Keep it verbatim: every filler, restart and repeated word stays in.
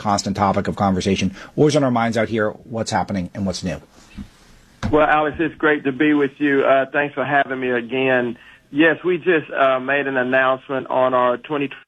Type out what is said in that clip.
constant topic of conversation. Always on our minds out here, what's happening and what's new. Well, Alex, it's great to be with you. Uh, thanks for having me again. Yes, we just uh, made an announcement on our twenty